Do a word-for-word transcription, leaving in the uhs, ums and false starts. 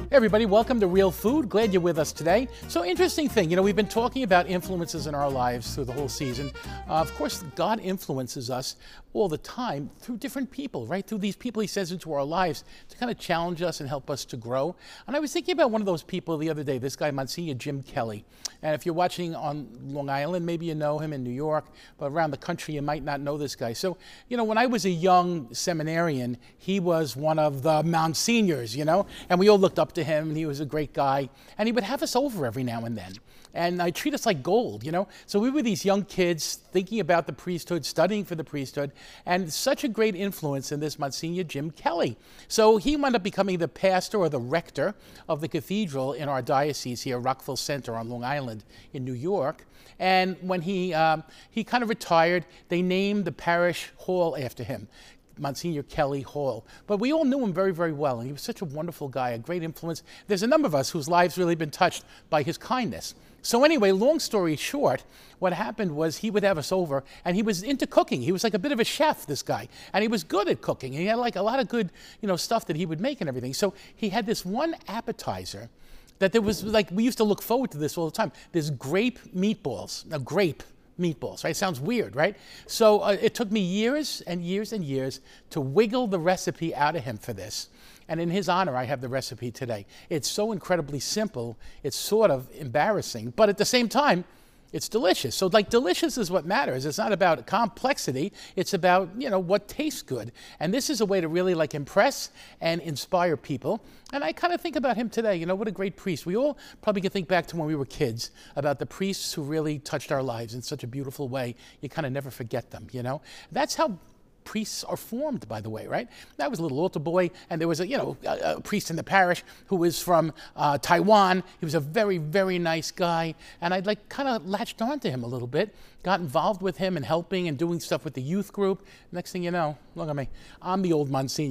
Hey everybody, welcome to Real Food. Glad you're with us today. So interesting thing, you know, we've been talking about influences in our lives through the whole season. Uh, of course, God influences us all the time through different people, right? Through these people he sends into our lives to kind of challenge us and help us to grow. And I was thinking about one of those people the other day, this guy, Monsignor Jim Kelly. And if you're watching on Long Island, maybe you know him in New York, but around the country you might not know this guy. So, you know, when I was a young seminarian, he was one of the Monsignors, you know, and we all looked up to him, and he was a great guy. And he would have us over every now and then. And I treat us like gold, you know? So we were these young kids thinking about the priesthood, studying for the priesthood, and such a great influence in this Monsignor Jim Kelly. So he wound up becoming the pastor or the rector of the cathedral in our diocese here, Rockville Center on Long Island in New York. And when he, um, he kind of retired, they named the parish hall after him, Monsignor Kelly Hall. But we all knew him very, very well, and he was such a wonderful guy, a great influence. There's a number of us whose lives really been touched by his kindness. So anyway, long story short, what happened was he would have us over, and he was into cooking. He was like a bit of a chef, this guy, and he was good at cooking. He had like a lot of good, you know, stuff that he would make and everything. So he had this one appetizer that there was like, we used to look forward to this all the time. There's grape meatballs, now grape meatballs, right? Sounds weird, right? So uh, it took me years and years and years to wiggle the recipe out of him for this. And in his honor, I have the recipe today. It's so incredibly simple, it's sort of embarrassing, but at the same time, it's delicious. So like delicious is what matters. It's not about complexity, it's about, you know, what tastes good. And this is a way to really like impress and inspire people. And I kind of think about him today, you know, what a great priest. We all probably can think back to when we were kids about the priests who really touched our lives in such a beautiful way. You kind of never forget them, you know? That's how priests are formed, by the way, right? I was a little altar boy, and there was a, you know, a, a priest in the parish who was from uh, Taiwan. He was a very, very nice guy, and I'd like kind of latched on to him a little bit, got involved with him and helping and doing stuff with the youth group. Next thing you know, look at me, I'm the old Monsignor.